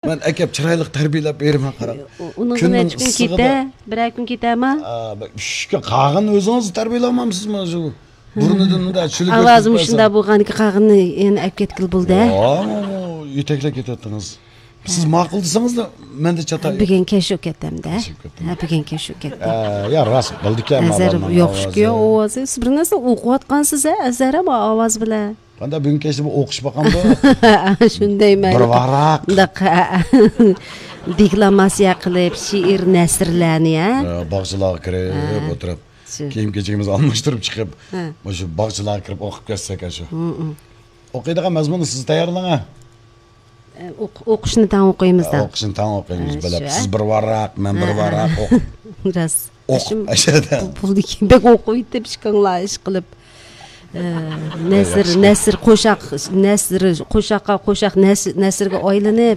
Men akab chiroyli tarbiyalab beraman qarab. Uning necha kun ketdi? Bir kun ketami? Shunga qag'in o'zingiz tarbiyalamamsizmi o'zi? Burnidan unda chulib. Ovozim shunda bo'lganki qag'inni endi olib ketgil bo'ldi. Yetaklab ketdingiz. Siz ma'qul desangiz-da, menda chatay. Bugun kesho ketdim-da. Bugun kesho ketdim. Ya rost bildik-a, Azar yo'qki, ovozi. Siz bir narsa o'qiyotgansiz-a, azara bu ovoz bilan. Qanda bugun kechda bu o'qish boqam-da. Shundaymi? Bir varaq. Deklamatsiya qilib, she'r nasrlarni, ha? Bog'chilarga kirib o'tirib, kiyim-kechigimizni almashtirib chiqib, o'sha bog'chilarga kirib o'qib ketsak shu. O'qiydigan mazmunni siz tayyorlang. O'qishni tan o'qiymiz-da. O'qishni tan o'qiymiz bilib. Siz bir varaq, men bir varaq o'q. Ras. O'qib ashada. Buldiki bek o'qiydi deb chiqinglar ish qilib. Nasr qo'shaq nasrga aylanib.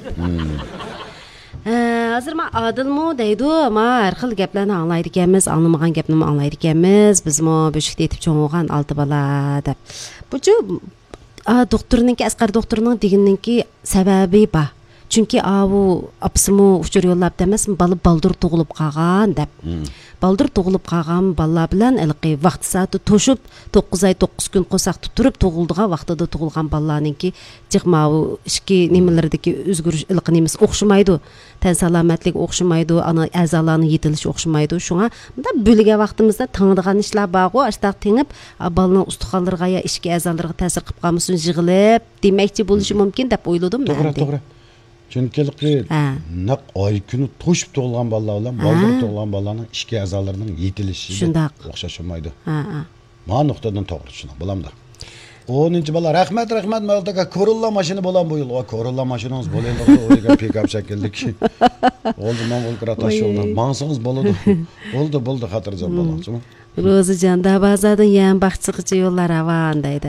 Hozir men Adilmi deydi, men har xil gaplarni anglaydi ekanmiz, anglamagan gapni anglaydi ekanmiz. Bizmi beshikda yetib cho'ng'igan 6 bola deb. Bu-chu doktorninki Asqar doktorning deganninki sababi bor. Chunki bu apsimi uchur yo'llab demasmi, baldur tug'ilib qolgan deb. Baldur tug'ilib qolgan bolalar bilan ilqi vaqt soati to'shib 9 oy 9 kun qo'saq turib tug'ildigan vaqtida tug'ilgan bolalarninki jiqmavu ishki nimalardagi o'zgarish ilqinimiz o'xshamaydi. Tan salomatlik o'xshamaydi, ana a'zolarning yetilishi o'xshamaydi. Shunga bunda bo'lgan vaqtimizda tangdigan ishlar bor-ku, ashtaq tengib, bolaning ustuxonlariga ya ishki a'zolariga ta'sir qilib qolmasin, yig'ilib demakchi bo'lishi mumkin deb o'yladim men. To'g'ri. Chunki naq oy kuni to'shib tug'ilgan bolalar bilan baldur tug'ilgan bolalarning ishki a'zolarining yetilishi o'xshashamaydi. Mana nuqtadan to'g'ri tushundim, bo'lamda. 10-bola rahmat Maltaga Corolla mashina bo'lan bu yil. Corolla mashinangiz bo'laydi, o'yga pick-up shakldiki. Oldi men o'lkira tashyo'ldan. Mansingiz bo'ladi. Bo'ldi xotirjam bo'lmoqchimi? Ro'zijon Dabazadan yan baxchiqchi yo'llar avan deydi,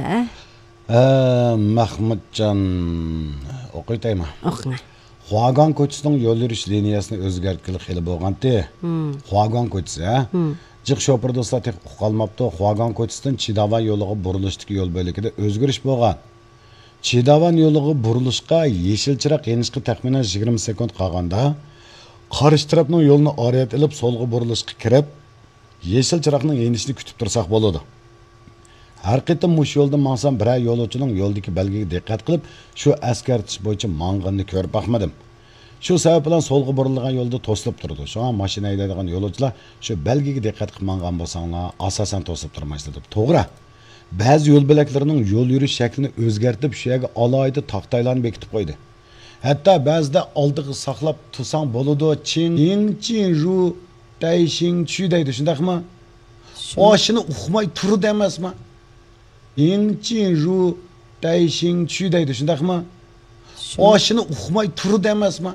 Mahmudjon o'qiytaymi? O'qing. Xuagan ko'chasining yo'l yurish liniyasini o'zgartirib xili bo'lgandi. Xuagan ko'chasi, Jiq shopir do'stlar texnik qolmabdi. Xuagan ko'chasidan Chidavan yo'liga burilishdagi yo'l bo'ligida o'zgarish bo'lgan. Chidavan yo'liga burilishga yeshil chiroq yenishga taxminan 20 sekund qolganda, qarshi tarafning yo'lni oriyat ilib so'lga burilishga kirib, yeshil chiroqning yenishini kutib tursak bo'ladi. Har qitim mush yo'lda mansam bir yo'lovchining yo'ldagi belgiga diqqat qilib, shu askartish bo'yicha mang'inni ko'rib baxmadim. Shu sabab bilan so'lga burilgan yo'lda to'silib turdi. Shunga mashina haydaydigan yo'lovchilar shu belgiga diqqat qilib mangan bo'lsanglar, asosan to'silib turmaysizlar deb. To'g'ri. Ba'zi yo'l belaklarining yo'l yurish shaklini o'zgartirib, shu yerga alohida taqtaylarni bekitib qo'ydi. Hatto ba'zida oldiga saqlab tursang bo'ladi, chin ru tayshin chu deydi, shundaqmi? Oshini uqmay turdi emasmi? Chin ru tayshin chu deydi, shundaqmi? Oshini uqmay turdi emasmi?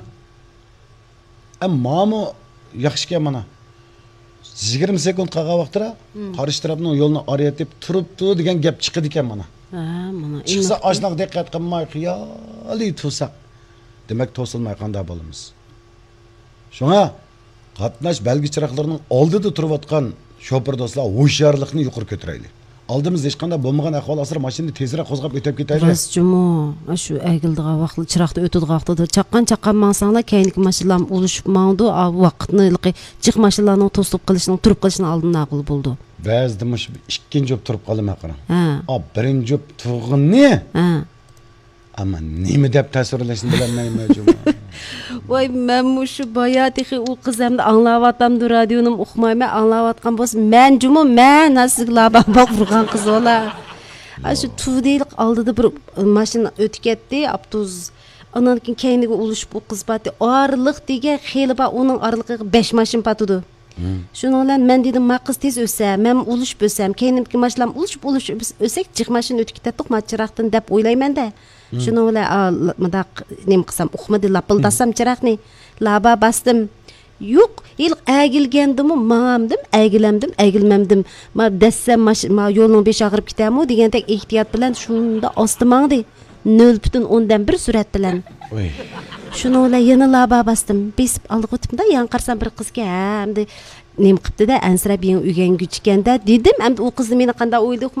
Ammo yaxshi mana 20 sekund qolgan vaqtda qarshi tarafning yo'lni oriyatib turibdi degan gap chiqdi ekan mana. Mana. Chiqsa oshnoq diqqat qilmay xiyoli tursaq, demak to'silmay qanday bo'lamiz? Shunga qatnash belgi chiroqlarining oldida turayotgan shopir do'stlar hushyorlikni yuqori ko'taraylik. Oldimizda hech qanday bo'lmagan ahvol asr mashinani tezroq qo'zg'ab o'tib ketaylik. Rasjumo, shu agildigan vaqtda, chiroqda o'tadigan vaqtda chaqqan mansanglar keyingi mashinalar olishib mangdi, vaqtni chiq mashinalarning to'silib qilishning, turib qilishning oldindan qilib bo'ldi. Ba'zida mush ikkinchi jo'p turib qolaman qarang. Birinchi jo'p turg'inni. Ammo nima deb tasvirlashni bilmayman juma. Voy, men shu bayatixi u qizimni anglayapamdi, radionim o'qimayman, anglayotgan bo'lsa, men juma men sizlarga baq urgan qiz ola. Shu tuvdeylik oldida bir mashina o'tib ketdi, avtobus. Ondan keyin ulashib u qiz batdi. Orliq degan xeli bor, uning orliqiga 5 mashina patudi. Shundan bilan men dedim, "Ma qiz tez o'sa, men ulashib o'sam, keyingi mashinalar ulashib o'sak, chiq mashina o'tib ketadi, machiraqdan deb o'ylayman-da." Shuni bilan mundaq nim qilsam, uqmadi lapildasam chiroqni, laba basdim. Yo'q, il agilgandimi, ma'amdim, agilmamdim. Ma dassam ma yo'lning besh ag'irib ketami degandek ehtiyot bilan shunda ostimangdi. 0.1 surat bilan. Shuni bilan yana laba basdim. Besib olib o'tibda, yan qarsam bir qizga, hamda nim qilibdi-da, ansirab uyga uygan ekan-da dedim. Hamda u qizni meni qanday o'yladi